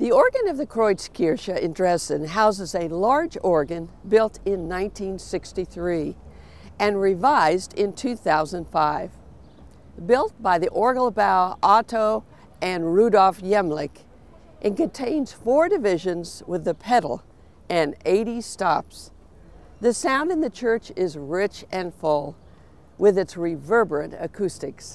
The organ of the Kreuzkirche in Dresden houses a large organ built in 1963 and revised in 2005. Built by the Orgelbau Otto and Rudolf Jemlich, it contains 4 divisions with the pedal and 80 stops. The sound in the church is rich and full, with its reverberant acoustics.